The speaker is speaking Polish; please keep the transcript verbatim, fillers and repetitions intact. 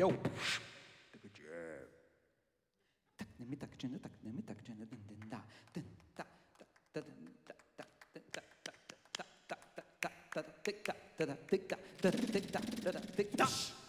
Yo. Gdzie? Tak, my tak, czy tak, my tak, czy den den da, den da, da den da, da den da, da da da da da da da da da da da da da da da da da